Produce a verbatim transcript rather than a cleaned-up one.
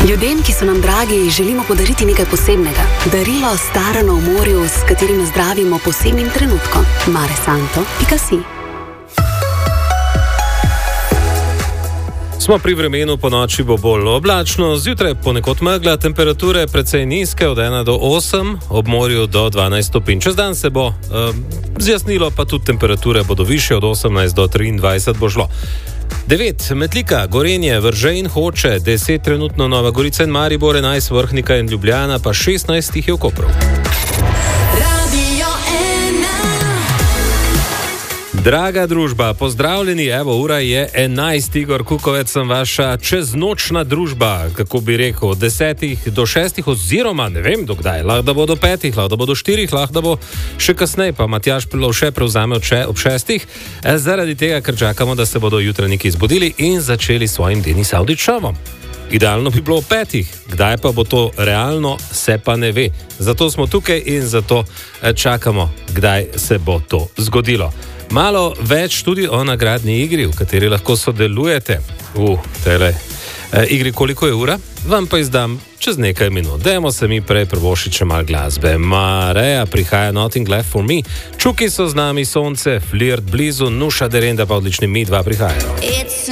Ljudem, ki so nam dragi, želimo podariti nekaj posebnega. Darilo starano v morju, s katerim zdravimo posebnim trenutkom. maresanto pika si. Smo pri vremenu, po noči bo bolj oblačno, zjutraj ponekod megla, temperature precej nizke, od ena do osem, ob morju do dvanajst stopinj. Čez dan se bo eh, zjasnilo, pa tudi temperature bodo višje, od osemnajst do triindvajset bo šlo. devet Metlika, Gorenje, Vrže in Hoče, deset trenutno Nova Gorica in Maribor, enajst Vrhnika in Ljubljana, pa šestnajst jih je v Kopru. Draga družba, pozdravljeni, evo, ura je enajst, Igor Kukovec sem vaša čeznočna družba, kako bi rekel, od desetih do šestih oziroma ne vem dokdaj, lahko da bo do petih, lahko da bo do štirih, lahko da bo še kasneje, pa Matjaž Prilovše prevzame ob šestih, zaradi tega, ker čakamo, da se bodo jutranjiki zbudili in začeli svojim Denis Avdić šovom. Idealno bi bilo v petih, kdaj pa bo to realno, se pa ne ve. Zato smo tukaj in zato čakamo, kdaj se bo to zgodilo. Malo več tudi o nagradni igri, v kateri lahko sodelujete. V tele e, igri Koliko je ura? Vam pa izdam čez nekaj minut. Dajmo se mi prej prvošiti še malo glasbe. Mareja prihaja Nothing Left for Me. Čuki so z nami, Sonce, Flirt blizu, Nuša Derenda pa odlični Mi dva prihajajo.